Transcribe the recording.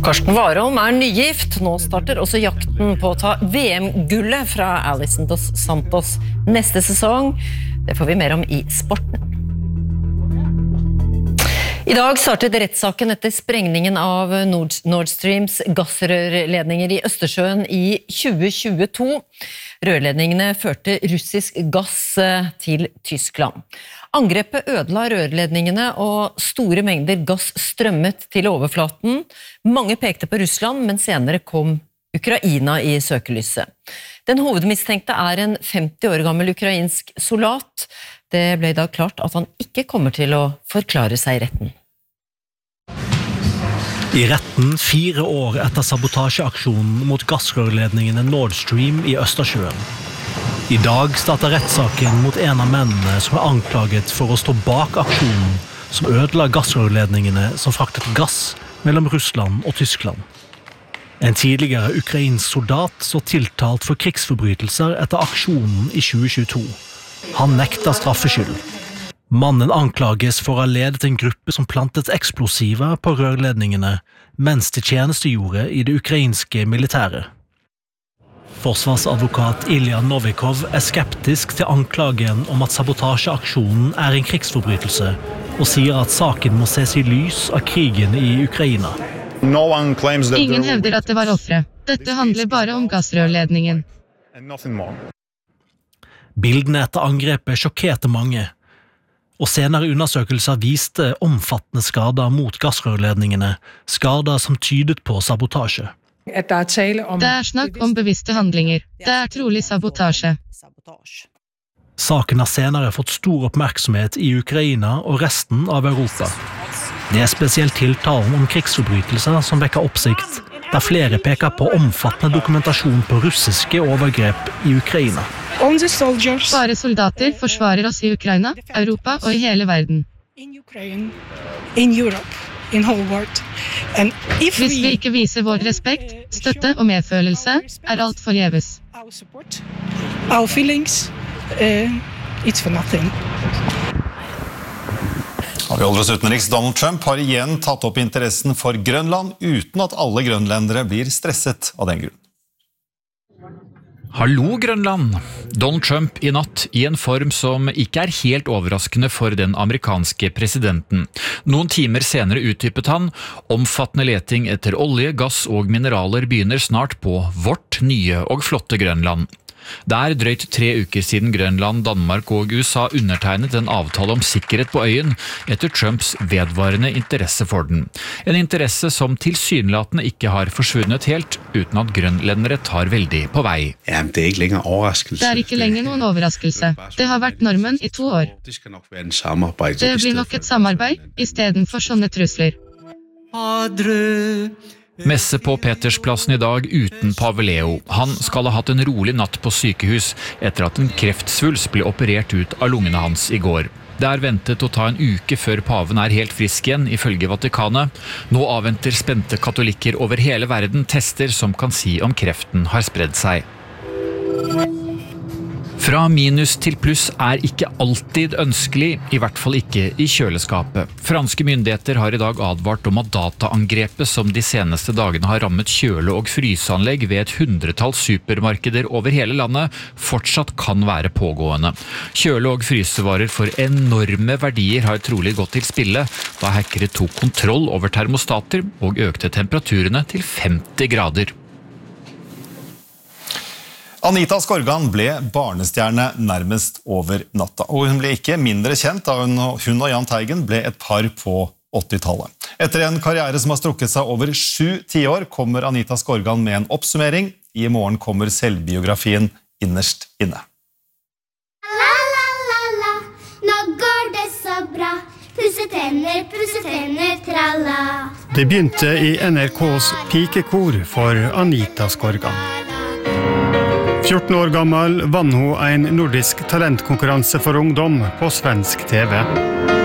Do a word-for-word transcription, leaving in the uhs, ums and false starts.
Karsten Warholm er nygift. Nå starter også jakten på å ta V M-gullet fra Alison dos Santos neste sesong. Det får vi mer om i sporten. I dag startet rettssaken etter sprengningen av Nord, Nord Streams gassrørledninger i Østersjøen i tjue tjueto. Rørledningene førte russisk gass til Tyskland. Angrepet ødela rørledningene, og store mengder gass strømmet til overflaten. Mange pekte på Russland, men senere kom Ukraina i søkelyset. Den hovedmistenkte er en femti år gammel ukrainsk soldat. Det ble da klart at han ikke kommer til å forklare seg i retten. I retten fire år etter sabotasjeaksjonen mot gassrørledningene Nord Stream i Østersjøen. I dag starter rettssaken mot en av mennene som er anklaget for å stå bak aksjonen som ødela gassrørledningene som fraktet gass mellom Russland og Tyskland. En tidligere ukrainsk soldat så tiltalt for krigsforbrytelser etter aksjonen i tjue tjueto. Han nekter straffskyld. Mannen anklages for å ha ledet en gruppe som plantet eksplosiver på rørledningene mens de tjenestegjorde i det ukrainske militæret. Forsvarsadvokat Ilya Novikov er skeptisk til anklagen om at sabotasjeaksjonen er en krigsforbrytelse, og sier at saken må ses i lys av krigen i Ukraina. Ingen hevder at det var offre. Dette handler bare om gassrørledningen. Bildene etter angrepet sjokkerte mange, og senere undersøkelser viste omfattende skader mot gassrørledningene, skader som tydet på sabotasje. Det er snakk om bevisste handlinger. Det er trolig sabotasje. Saken har senere fått stor oppmerksomhet i Ukraina og resten av Europa. Det er spesielt tiltalen om krigsforbrytelser som vekker oppsikt, der flere peker på omfattende dokumentasjon på russiske overgrep i Ukraina. Bare soldater forsvarer oss i Ukraina, Europa og i hele verden. Hvis vi ikke viser vår respekt, støtte og medfølelse, er alt forgjeves. Our feelings, uh, it's for nothing. Og vi holder oss utenriks. Donald Trump har igjen tatt opp interessen for Grønland, uten at alle grønlendere blir stresset av den grunn. Hallo Grønland! Donald Trump i natt i en form som ikke er helt overraskende for den amerikanske presidenten. Noen timer senere utdypet han, omfattende leting etter olje, gass og mineraler begynner snart på vårt nye og flotte Grønland. Det er drøyt tre uker siden Grønland, Danmark og U S A undertegnet en avtale om sikkerhet på øyen etter Trumps vedvarende interesse for den. En interesse som tilsynelatende ikke har forsvunnet helt, uten at grønlendere tar veldig på vei. Det er ikke lenger noen overraskelse. Det har vært normen i to år. Det blir nok et samarbeid, i stedet for sånne trusler. Messe på Petersplassen i dag uten Pave Leo. Han skal ha hatt en rolig natt på sykehus etter at en kreftsvulst ble operert ut av lungene hans i går. Det er ventet å ta en uke før paven er helt frisk igjen, ifølge Vatikanet. Nå avventer spente katolikker over hele verden tester som kan si om kreften har spredd seg. Fra minus til pluss er ikke alltid ønskelig, i hvert fall ikke i kjøleskapet. Franske myndigheter har i dag advart om at dataangrepet som de seneste dagene har rammet kjøle- og fryseanlegg ved et hundretall supermarkeder over hele landet, fortsatt kan være pågående. Kjøle- og frysevarer for enorme verdier har trolig gått til spille, da hackere tok kontroll over termostater og økte temperaturene til femti grader. Anita Skorgan ble barnestjerne nærmest over natta, og hun ble ikke mindre kjent da hun og Jahn Teigen ble et par på åttitallet. Etter en karriere som har strukket seg over sju tiår, kommer Anita Skorgan med en oppsummering. I morgen kommer selvbiografien Innerst inne. La la la la, nå går det så bra. Pusse tenner, pusse tenner, tralla. Det begynte i N R K's pikekor for Anita Skorgan. fjorten år gammel vann hun en nordisk talentkonkurranse for ungdom på svensk T V.